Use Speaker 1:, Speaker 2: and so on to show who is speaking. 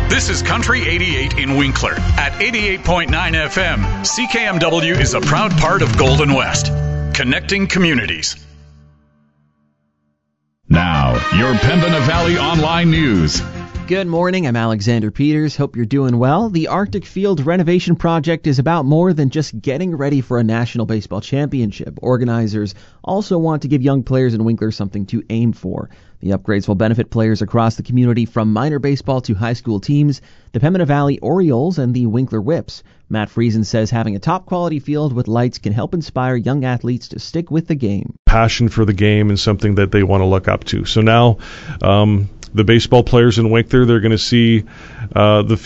Speaker 1: This is Country 88 in Winkler. At 88.9 FM, CKMW is a proud part of Golden West, connecting communities.
Speaker 2: Now, your Pembina Valley Online News.
Speaker 3: Good morning, I'm Alexander Peters. Hope you're doing well. The Arctic Field renovation project is about more than just getting ready for a national baseball championship. Organizers also want to give young players in Winkler something to aim for. The upgrades will benefit players across the community from minor baseball to high school teams, the Pembina Valley Orioles and the Winkler Whips. Matt Friesen says having a top-quality field with lights can help inspire young athletes to stick with the game.
Speaker 4: Passion for the game and something that they want to look up to. So now the baseball players in Winkler, they're going to see the